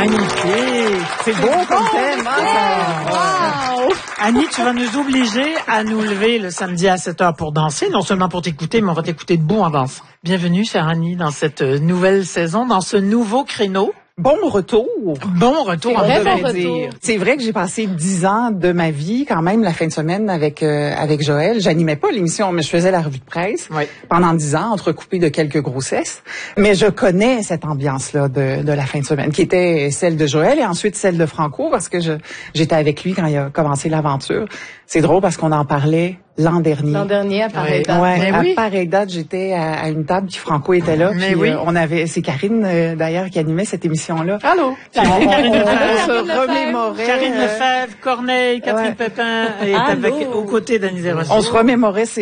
Magnifique. C'est beau comme thème, Wow. Annie, tu vas nous obliger à nous lever le samedi à 7h pour danser, non seulement pour t'écouter, mais on va t'écouter debout en dansant. Bienvenue, chère Annie, dans cette nouvelle saison, dans ce nouveau créneau. Bon retour. Bon retour, on devrait dire. C'est vrai que j'ai passé 10 ans de ma vie, quand même, la fin de semaine avec Joël. J'animais pas l'émission, mais je faisais la revue de presse pendant 10 ans, entrecoupée de quelques grossesses. Mais je connais cette ambiance-là de la fin de semaine, qui était celle de Joël et ensuite celle de Franco, parce que j'étais avec lui quand il a commencé l'aventure. C'est drôle parce qu'on en parlait l'an dernier. L'an dernier, à pareille date. Ouais, à pareille date, j'étais à une table, puis Franco était là. Mais puis, oui. c'est Karine, d'ailleurs, qui animait cette émission-là. Allô? On Lefebvre. se remémorait. Karine Lefebvre, Corneille, Catherine Pépin, et aux côtés d'Annie Desrosiers. On se remémorait